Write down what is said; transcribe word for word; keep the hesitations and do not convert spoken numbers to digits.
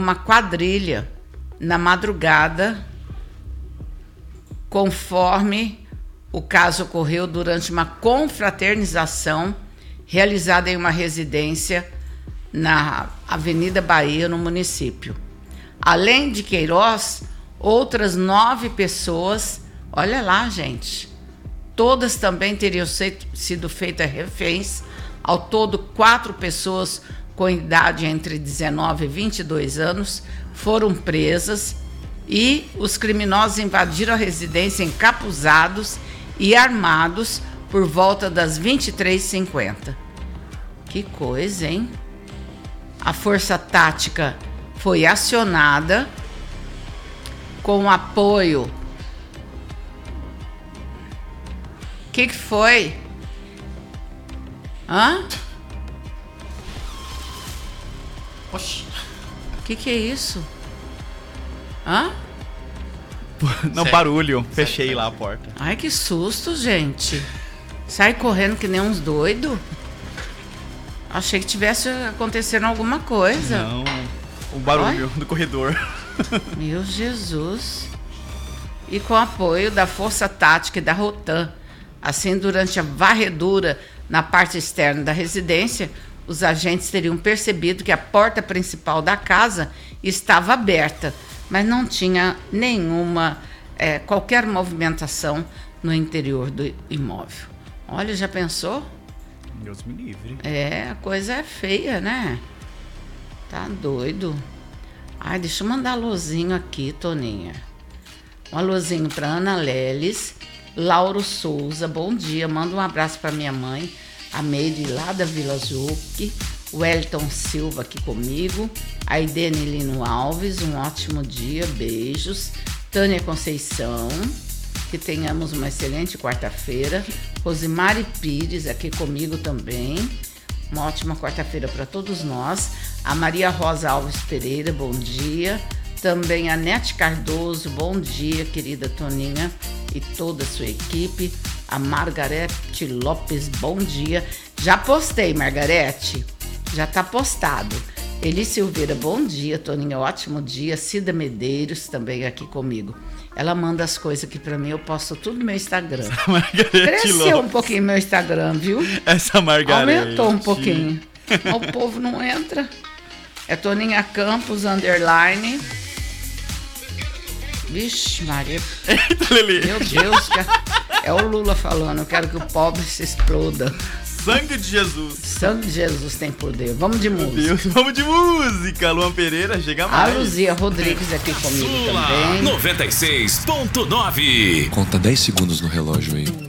uma quadrilha na madrugada, conforme o caso ocorreu durante uma confraternização realizada em uma residência na Avenida Bahia, no município. Além de Queiroz, outras nove pessoas, olha lá, gente, todas também teriam sido feitas reféns. Ao todo, quatro pessoas com idade entre dezenove e vinte e dois anos foram presas e os criminosos invadiram a residência encapuzados e armados por volta das vinte e três e cinquenta. Que coisa, hein? A força tática foi acionada com o apoio. O que, que foi? Hã? Oxi. O que, que é isso? Hã? Não, Sério? barulho. Fechei Sério? lá a porta. Ai, que susto, gente. Sai correndo que nem uns doidos. Achei que tivesse acontecendo alguma coisa. Não, o barulho Ai. do corredor. Meu Jesus. E com apoio da Força Tática e da Rotan. Assim, durante a varredura na parte externa da residência, os agentes teriam percebido que a porta principal da casa estava aberta, mas não tinha nenhuma, é, qualquer movimentação no interior do imóvel. Olha, já pensou? Deus me livre. É, a coisa é feia, né? Tá doido. Ai, deixa eu mandar alôzinho aqui, Toninha. Um alôzinho para Ana Leles, Lauro Souza, bom dia. Manda um abraço para minha mãe, a Meire lá da Vila Zucchi, o Wellington Silva aqui comigo, a Idene Lino Alves, um ótimo dia, beijos. Tânia Conceição, que tenhamos uma excelente quarta-feira. Rosimari Pires aqui comigo também, uma ótima quarta-feira para todos nós. A Maria Rosa Alves Pereira, bom dia. Também a Nete Cardoso, bom dia, querida Toninha e toda a sua equipe. A Margarete Lopes, bom dia. Já postei, Margarete, já tá postado. Eli Silveira, bom dia, Toninha, ótimo dia. Cida Medeiros também aqui comigo. Ela manda as coisas aqui pra mim, eu posto tudo no meu Instagram. Cresceu Lopes. um pouquinho meu Instagram, viu? Essa Margarete. Aumentou um pouquinho. O povo não entra. É Toninha Campos, underline. Vixe, Maria. Eita, Lili. Meu Deus, é o Lula falando. Eu quero que o pobre se exploda. Sangue de Jesus. Sangue de Jesus tem poder. Vamos de música. Meu Deus, vamos de música. Luan Pereira, chega mais. A Luzia Rodrigues aqui comigo Sula também. noventa e seis ponto nove. Conta dez segundos no relógio aí.